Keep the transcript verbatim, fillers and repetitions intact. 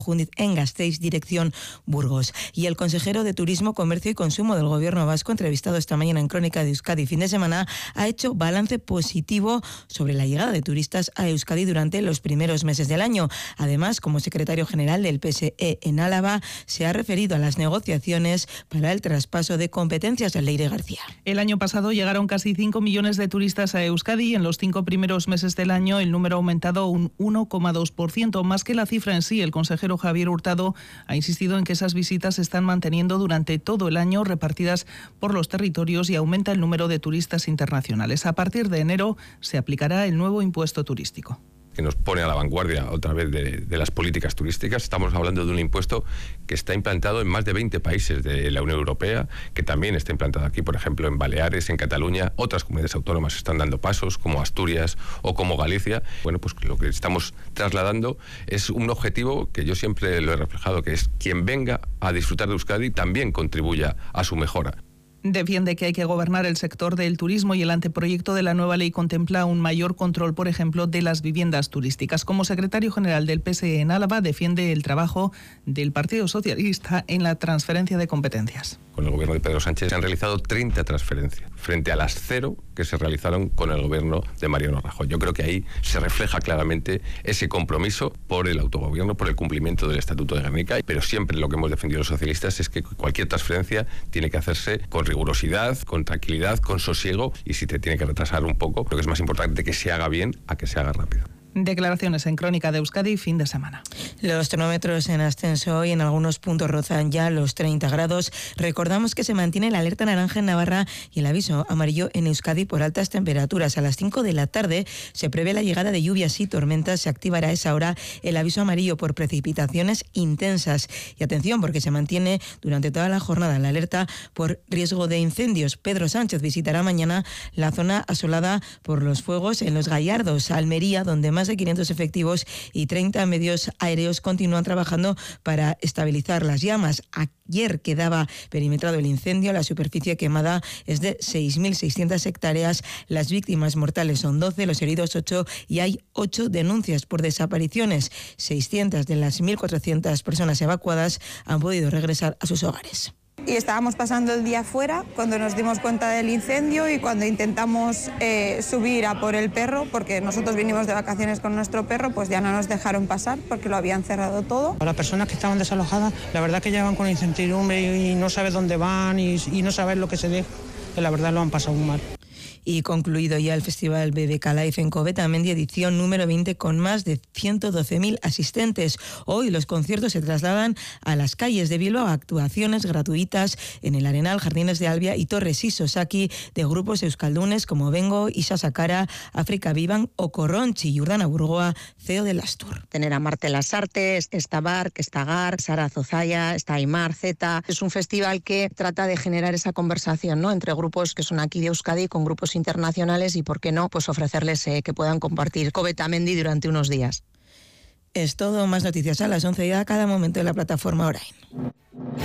Jundiz en Gasteiz, dirección Burgos. Y el consejero de Turismo, Comercio y Consumo del Gobierno vasco, entrevistado esta mañana en Crónica de Euskadi fin de semana, ha hecho balance positivo sobre la llegada de turistas a Euskadi durante los primeros meses del año. Además, como secretario general del P S E en Álava, se ha referido a las negociaciones para el traspaso de competencias a Leire García. El año pasado llegaron casi cinco millones de turistas a Euskadi y en los cinco primeros meses del año el número ha aumentado un uno coma dos por ciento, más que la cifra en sí. El consejero Javier Hurtado ha insistido en que esas visitas se están manteniendo durante todo el año, repartidas por los territorios, y aumenta el número de turistas internacionales. A partir de enero se aplicará el nuevo impuesto turístico, que nos pone a la vanguardia otra vez de, de las políticas turísticas. Estamos hablando de un impuesto que está implantado en más de veinte países de la Unión Europea, que también está implantado aquí, por ejemplo, en Baleares, en Cataluña. Otras comunidades autónomas están dando pasos, como Asturias o como Galicia. Bueno, pues lo que estamos trasladando es un objetivo que yo siempre lo he reflejado, que es quien venga a disfrutar de Euskadi también contribuya a su mejora. Defiende que hay que gobernar el sector del turismo y el anteproyecto de la nueva ley contempla un mayor control, por ejemplo, de las viviendas turísticas. Como secretario general del P S E en Álava, defiende el trabajo del Partido Socialista en la transferencia de competencias. Con el gobierno de Pedro Sánchez se han realizado treinta transferencias, frente a las cero que se realizaron con el gobierno de Mariano Rajoy. Yo creo que ahí se refleja claramente ese compromiso por el autogobierno, por el cumplimiento del Estatuto de Gernika, pero siempre lo que hemos defendido los socialistas es que cualquier transferencia tiene que hacerse con rigurosidad, con tranquilidad, con sosiego, y si te tiene que retrasar un poco, creo que es más importante que se haga bien a que se haga rápido. Declaraciones en Crónica de Euskadi, fin de semana. Los termómetros en ascenso hoy, en algunos puntos rozan ya los treinta grados. Recordamos que se mantiene la alerta naranja en Navarra y el aviso amarillo en Euskadi por altas temperaturas. A las cinco de la tarde se prevé la llegada de lluvias y tormentas. Se activará a esa hora el aviso amarillo por precipitaciones intensas. Y atención, porque se mantiene durante toda la jornada la alerta por riesgo de incendios. Pedro Sánchez visitará mañana la zona asolada por los fuegos en Los Gallardos, Almería, donde más Más de quinientos efectivos y treinta medios aéreos continúan trabajando para estabilizar las llamas. Ayer quedaba perimetrado el incendio, la superficie quemada es de seis mil seiscientas hectáreas, las víctimas mortales son doce, los heridos ocho y hay ocho denuncias por desapariciones. seiscientas de las mil cuatrocientas personas evacuadas han podido regresar a sus hogares. Y estábamos pasando el día fuera cuando nos dimos cuenta del incendio y cuando intentamos eh, subir a por el perro, porque nosotros vinimos de vacaciones con nuestro perro, pues ya no nos dejaron pasar porque lo habían cerrado todo. Las personas que estaban desalojadas, la verdad que llevan con incertidumbre y no saben dónde van y, y no saben lo que se deja, que la verdad lo han pasado muy mal. Y concluido ya el Festival B B K Live en Covetamendi, edición número veinte, con más de ciento doce mil asistentes. Hoy los conciertos se trasladan a las calles de Bilbao, actuaciones gratuitas en el Arenal, Jardines de Albia y Torres y Sosaki, de grupos euskaldunes como Bengo, Isa Sakara, África Vivan o Corronchi, y Urdana Burgoa, C E O de Lastur. Tener a Marte Las Artes, está Bark, está Gar, Sara Zozaya, está Aymar, Zeta. Es un festival que trata de generar esa conversación, ¿no?, entre grupos que son aquí de Euskadi con grupos internacionales y, por qué no, pues ofrecerles eh, que puedan compartir Covetamendi durante unos días. Es todo. Más noticias a las once y a cada momento en la plataforma Orain.